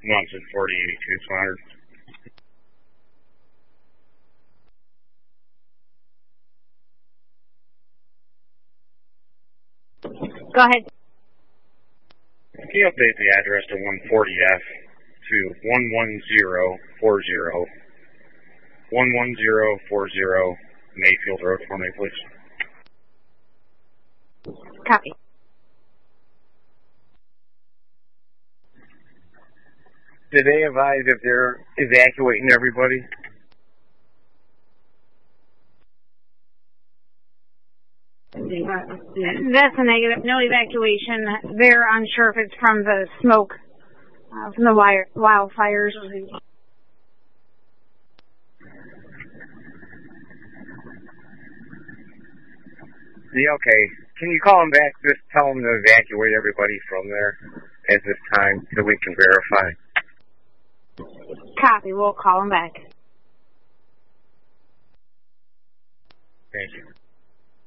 Munson 4082 Go ahead. Can you update the address to 140F to 11040? 11040 Mayfield Road for me, please. Copy. Did they advise if they're evacuating everybody? That's a negative. No evacuation. They're unsure if it's from the smoke from the wildfires. Yeah, okay. Can you call them back? Just tell them to evacuate everybody from there at this time so we can verify. Copy. We'll call them back. Thank you.